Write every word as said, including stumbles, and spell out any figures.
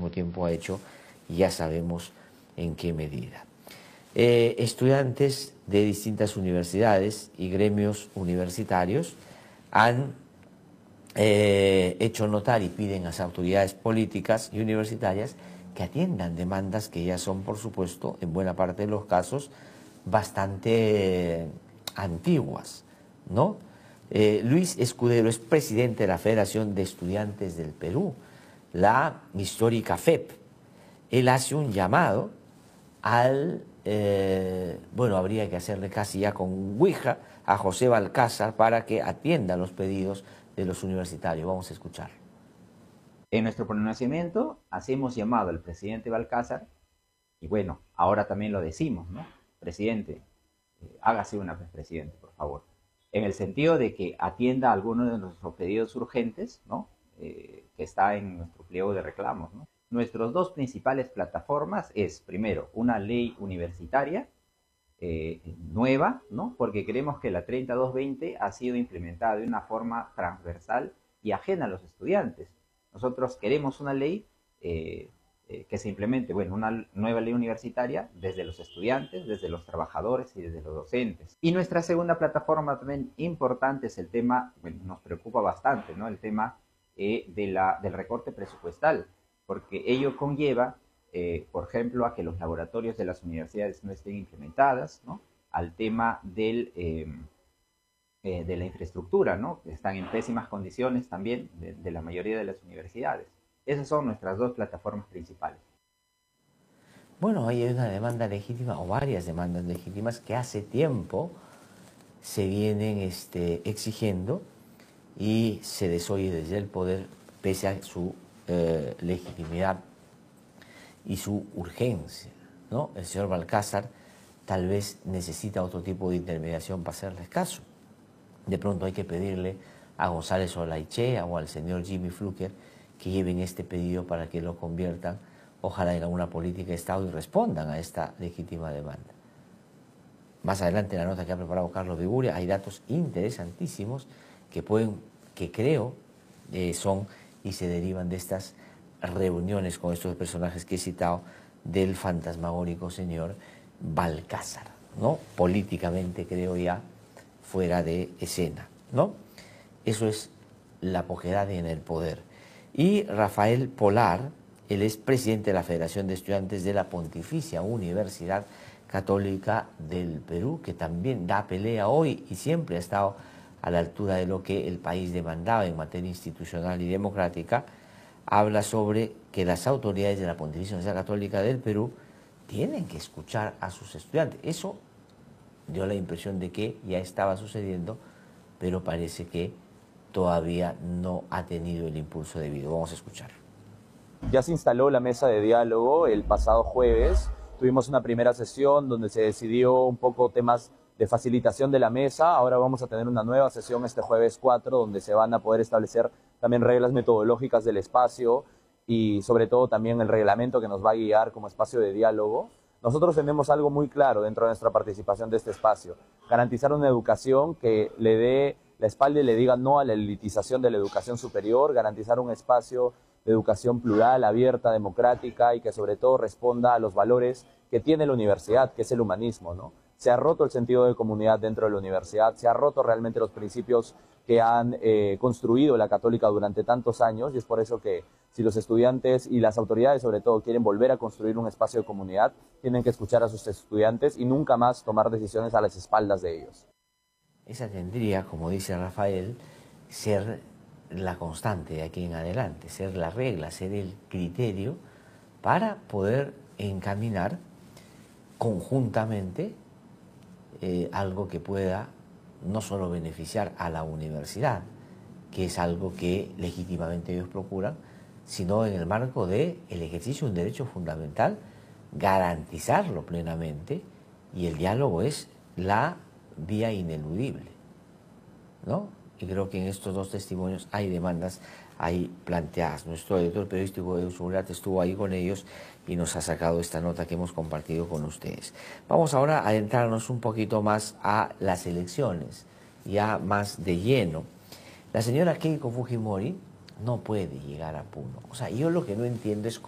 último tiempo ha hecho, y ya sabemos en qué medida. Eh, estudiantes de distintas universidades y gremios universitarios han eh, hecho notar y piden a las autoridades políticas y universitarias que atiendan demandas que ya son, por supuesto, en buena parte de los casos, bastante eh, antiguas, ¿no? Eh, Luis Escudero es presidente de la Federación de Estudiantes del Perú, la histórica F E P. Él hace un llamado al, eh, bueno, habría que hacerle casi ya con Ouija a José Balcázar para que atienda los pedidos de los universitarios. Vamos a escuchar. En nuestro pronunciamiento hacemos llamado al presidente Balcázar, y bueno, ahora también lo decimos, ¿no? Presidente, eh, hágase una vez presidente, por favor. En el sentido de que atienda algunos de nuestros pedidos urgentes, ¿no? Eh, que está en nuestro pliego de reclamos, ¿no? Nuestras dos principales plataformas es, primero, una ley universitaria eh, nueva, ¿no? Porque creemos que la treinta y dos veinte ha sido implementada de una forma transversal y ajena a los estudiantes. Nosotros queremos una ley eh, eh, que se implemente, bueno, una nueva ley universitaria desde los estudiantes, desde los trabajadores y desde los docentes. Y nuestra segunda plataforma también importante es el tema, bueno, nos preocupa bastante, ¿no? El tema eh, de la, del recorte presupuestal, porque ello conlleva, eh, por ejemplo, a que los laboratorios de las universidades no estén implementadas, ¿no? Al tema del, eh, eh, de la infraestructura, ¿no? Que están en pésimas condiciones también de, de la mayoría de las universidades. Esas son nuestras dos plataformas principales. Bueno, ahí hay una demanda legítima o varias demandas legítimas que hace tiempo se vienen este, exigiendo y se desoye desde el poder pese a su eh, legitimidad y su urgencia, ¿no? El señor Balcázar tal vez necesita otro tipo de intermediación para hacerles caso. De pronto hay que pedirle a González Olaichea o al señor Jimmy Fluker que lleven este pedido para que lo conviertan, ojalá, en alguna política de Estado y respondan a esta legítima demanda. Más adelante en la nota que ha preparado Carlos Viguria hay datos interesantísimos que pueden, que creo eh, son y se derivan de estas reuniones con estos personajes que he citado del fantasmagórico señor Balcázar, ¿no? Políticamente, creo, ya fuera de escena, ¿no? Eso es la poquedad en el poder. Y Rafael Polar, él es presidente de la Federación de Estudiantes de la Pontificia Universidad Católica del Perú, que también da pelea hoy y siempre ha estado a la altura de lo que el país demandaba en materia institucional y democrática. Habla sobre que las autoridades de la Pontificia Universidad Católica del Perú tienen que escuchar a sus estudiantes. Eso dio la impresión de que ya estaba sucediendo, pero parece que todavía no ha tenido el impulso debido. Vamos a escuchar. Ya se instaló la mesa de diálogo el pasado jueves. Tuvimos una primera sesión donde se decidió un poco temas de facilitación de la mesa. Ahora vamos a tener una nueva sesión este jueves cuatro donde se van a poder establecer también reglas metodológicas del espacio y sobre todo también el reglamento que nos va a guiar como espacio de diálogo. Nosotros tenemos algo muy claro dentro de nuestra participación de este espacio: garantizar una educación que le dé la espalda y le diga no a la elitización de la educación superior, garantizar un espacio de educación plural, abierta, democrática y que sobre todo responda a los valores que tiene la universidad, que es el humanismo, ¿no? Se ha roto el sentido de comunidad dentro de la universidad, se ha roto realmente los principios que han eh, construido la Católica durante tantos años, y es por eso que si los estudiantes y las autoridades sobre todo quieren volver a construir un espacio de comunidad, tienen que escuchar a sus estudiantes y nunca más tomar decisiones a las espaldas de ellos. Esa tendría, como dice Rafael, ser la constante de aquí en adelante, ser la regla, ser el criterio para poder encaminar conjuntamente eh, algo que pueda no solo beneficiar a la universidad, que es algo que legítimamente ellos procuran, sino en el marco del ejercicio de un derecho fundamental, garantizarlo plenamente, y el diálogo es la vía ineludible, ¿no? Y creo que en estos dos testimonios hay demandas ahí planteadas. Nuestro editor periodístico de Seguridad estuvo ahí con ellos y nos ha sacado esta nota que hemos compartido con ustedes. Vamos ahora a adentrarnos un poquito más a las elecciones, ya más de lleno. La señora Keiko Fujimori no puede llegar a Puno. O sea, yo lo que no entiendo es cómo